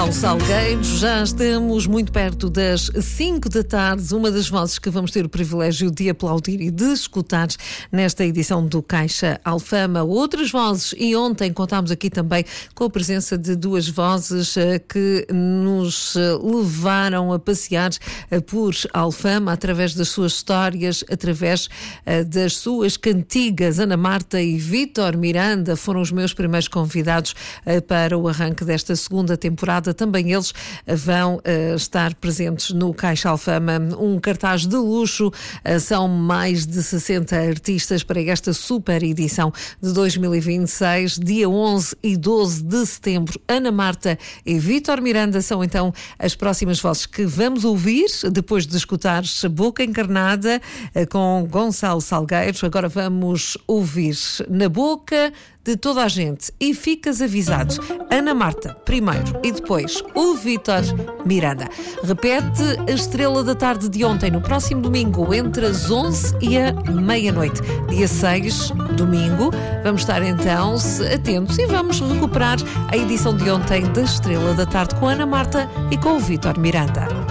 Aos Salgueiros, já estamos muito perto das 5 da tarde, uma das vozes que vamos ter o privilégio de aplaudir e de escutar nesta edição do Caixa Alfama. Outras vozes, e ontem contámos aqui também com a presença de duas vozes que nos levaram a passear por Alfama através das suas histórias, através das suas cantigas. Ana Marta e Vítor Miranda foram os meus primeiros convidados para o arranque desta segunda temporada. Também eles vão estar presentes no Caixa Alfama, um cartaz de luxo. São mais de 60 artistas para esta super edição de 2026, dia 11 e 12 de setembro. Ana Marta e Vítor Miranda são então as próximas vozes que vamos ouvir depois de escutar Boca Encarnada com Gonçalo Salgueiros. Agora vamos ouvir Na Boca de Toda a Gente e Ficas Avisado. Ana Marta primeiro e depois o Vítor Miranda. Repete a Estrela da Tarde de ontem, no próximo domingo, entre as 11 e a meia-noite. Dia 6, domingo. Vamos estar então atentos e vamos recuperar a edição de ontem da Estrela da Tarde com a Ana Marta e com o Vítor Miranda.